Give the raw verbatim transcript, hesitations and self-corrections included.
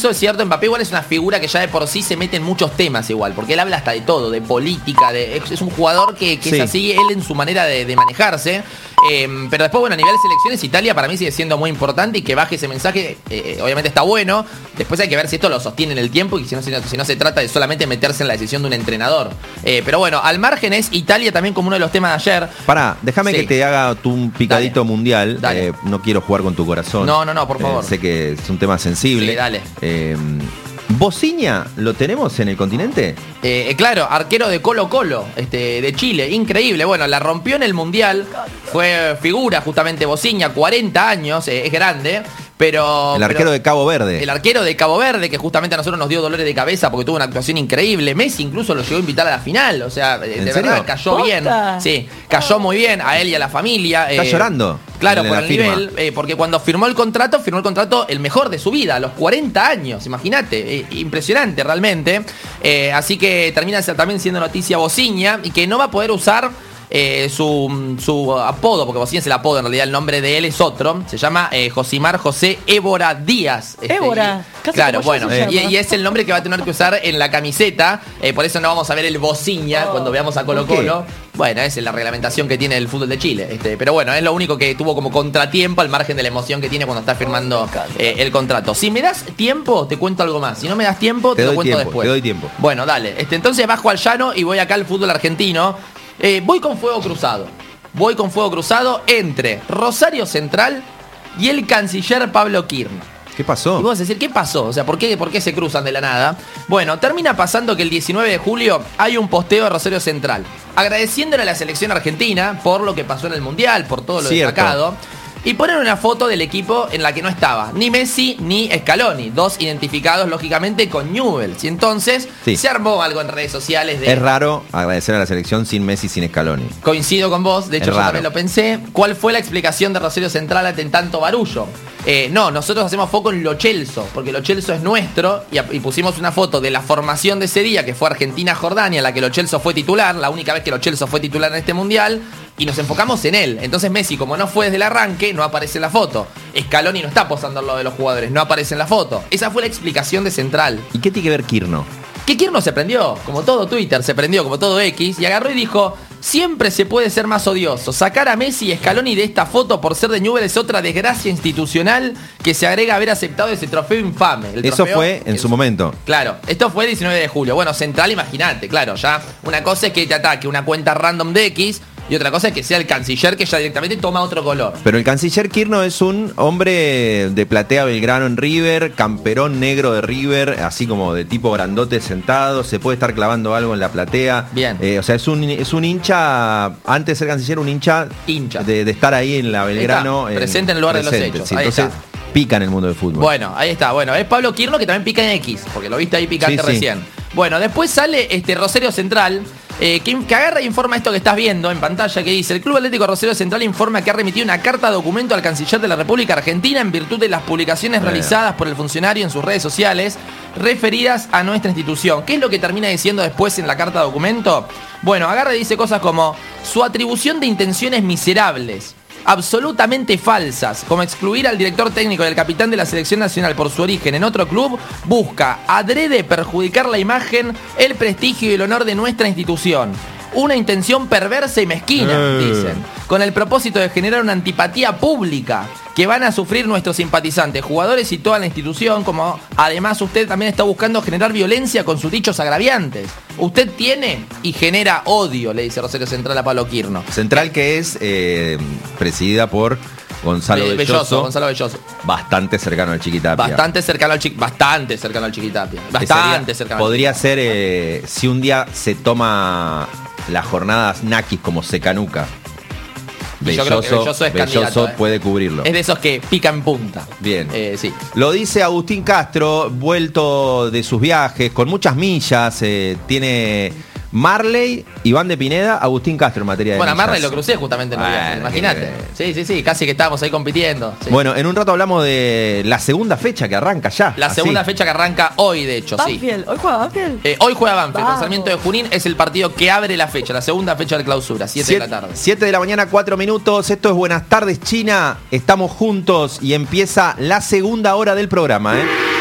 Eso es cierto, Mbappé igual es una figura que ya de por sí se mete en muchos temas igual, porque él habla hasta de todo, de política, de, es un jugador que, que sí. es así, él en su manera de, de manejarse. Eh, pero después, bueno, a nivel de selecciones, Italia para mí sigue siendo muy importante y que baje ese mensaje, eh, obviamente está bueno. Después hay que ver si esto lo sostiene en el tiempo y si no, si no, si no se trata de solamente meterse en la decisión de un entrenador. Eh, pero bueno, al margen es Italia también como uno de los temas de ayer. Pará, déjame sí. que te haga tu un picadito dale. mundial. Dale. Eh, no quiero jugar con tu corazón. No, no, no, por favor. Eh, sé que es un tema sensible. Sí, dale. Eh, ¿Bociña lo tenemos en el continente? Eh, claro, arquero de Colo Colo, este, de Chile, increíble. Bueno, la rompió en el Mundial, fue figura justamente Bociña, cuarenta años, eh, es grande. Pero, el arquero pero, de Cabo Verde. El arquero de Cabo Verde, que justamente a nosotros nos dio dolores de cabeza porque tuvo una actuación increíble. Messi incluso lo llegó a invitar a la final. O sea, de serio? verdad cayó ¿Posta? bien. Sí, cayó muy bien a él y a la familia. Está eh, llorando. Claro, por el firma. nivel. Eh, porque cuando firmó el contrato, firmó el contrato el mejor de su vida, a los cuarenta años. Imagínate. Eh, impresionante realmente. Eh, así que termina también siendo noticia Bociña y que no va a poder usar Eh, su, su apodo, porque Bociña es el apodo, en realidad el nombre de él es otro, se llama eh, Josimar José Évora Díaz. Este, Évora, y, claro, bueno, eh, y, y es el nombre que va a tener que usar en la camiseta, eh, por eso no vamos a ver el Bociña oh, cuando veamos a Colo Colo. Bueno, esa es la reglamentación que tiene el fútbol de Chile, este, pero bueno, es lo único que tuvo como contratiempo al margen de la emoción que tiene cuando está firmando eh, el contrato. Si me das tiempo, te cuento algo más. Si no me das tiempo, te, te lo cuento tiempo, después. Te doy tiempo. Bueno, dale. Este, entonces bajo al llano y voy acá al fútbol argentino. Eh, voy con fuego cruzado. Voy con fuego cruzado entre Rosario Central y el canciller Pablo Kirchner. ¿Qué pasó? Y vos decir, ¿qué pasó? O sea, ¿por qué, ¿por qué se cruzan de la nada? Bueno, termina pasando que el diecinueve de julio hay un posteo de Rosario Central agradeciéndole a la selección argentina por lo que pasó en el Mundial, por todo lo Cierto. destacado. Y ponen una foto del equipo en la que no estaba ni Messi ni Scaloni, dos identificados lógicamente con Newell's. Y entonces sí. se armó algo en redes sociales de... Es raro agradecer a la selección sin Messi, sin Scaloni. Coincido con vos, de hecho es yo raro. también lo pensé. ¿Cuál fue la explicación de Rosario Central ante tanto barullo? Eh, no, nosotros hacemos foco en Lo Celso, porque Lo Celso es nuestro, y, y pusimos una foto de la formación de ese día, que fue Argentina-Jordania, en la que Lo Celso fue titular, la única vez que Lo Celso fue titular en este Mundial, y nos enfocamos en él. Entonces Messi, como no fue desde el arranque, no aparece en la foto. Scaloni no está posando en lo de los jugadores, no aparece en la foto. Esa fue la explicación de Central. ¿Y qué tiene que ver Kirno? Que Kirno se prendió, como todo Twitter, se prendió, como todo X, y agarró y dijo: siempre se puede ser más odioso. Sacar a Messi y Scaloni de esta foto por ser de Newell's es otra desgracia institucional que se agrega a haber aceptado ese trofeo infame. El Eso trofeo, fue en el, su momento. Claro, esto fue el diecinueve de julio. Bueno, Central, imagínate, claro, ya una cosa es que te ataque una cuenta random de X y otra cosa es que sea el canciller que ya directamente toma otro color. Pero el canciller Kirno es un hombre de platea Belgrano en River, camperón negro de River, así como de tipo grandote sentado, se puede estar clavando algo en la platea. Bien. Eh, o sea, es un, es un hincha, antes de ser canciller, un hincha, hincha. De, de estar ahí en la Belgrano. En, presente en el lugar presente, de los hechos. Sí, ahí entonces está. Pica en el mundo del fútbol. Bueno, ahí está. Bueno, es Pablo Kirno que también pica en X, porque lo viste ahí picante sí, sí. recién. Bueno, después sale este Rosario Central, eh, que, que agarra e informa esto que estás viendo en pantalla, que dice: el Club Atlético Rosario Central informa que ha remitido una carta documento al canciller de la República Argentina en virtud de las publicaciones Bueno. realizadas por el funcionario en sus redes sociales referidas a nuestra institución. ¿Qué es lo que termina diciendo después en la carta documento? Bueno, agarra y dice cosas como: su atribución de intenciones miserables, absolutamente falsas, como excluir al director técnico y al capitán de la selección nacional por su origen en otro club, busca adrede perjudicar la imagen, el prestigio y el honor de nuestra institución. Una intención perversa y mezquina, eh. dicen, con el propósito de generar una antipatía pública que van a sufrir nuestros simpatizantes, jugadores y toda la institución, como además usted también está buscando generar violencia con sus dichos agraviantes. Usted tiene y genera odio, le dice Rosario Central a Pablo Kirno. Central que es eh, presidida por Gonzalo Be- Belloso, Belloso, Gonzalo Belloso. Bastante cercano al Chiquitapia. Bastante cercano al Chiqui, bastante cercano al Chiquitapia. Bastante cercano. Podría ser eh, si un día se toma las jornadas naquis como Secanuca. Belloso, yo creo que Belloso es Belloso candidato, eh. puede cubrirlo. Es de esos que pican punta. Bien. Eh, sí. Lo dice Agustín Castro, vuelto de sus viajes, con muchas millas. Eh, tiene Marley, Iván de Pineda, Agustín Castro en materia de Bueno, a millas. Marley lo crucé justamente en los Bueno, viajes, imagínate. eh. Sí, sí, sí, casi que estábamos ahí compitiendo. Sí. Bueno, en un rato hablamos de la segunda fecha que arranca ya. La así. segunda fecha que arranca hoy, de hecho, sí. Banfield, hoy juega Banfield. Eh, hoy juega Banfield, Vamos. el Sarmiento de Junín es el partido que abre la fecha, la segunda fecha de clausura, siete de la tarde. siete de la mañana, cuatro minutos. Esto es Buenas Tardes China. Estamos juntos y empieza la segunda hora del programa, ¿eh?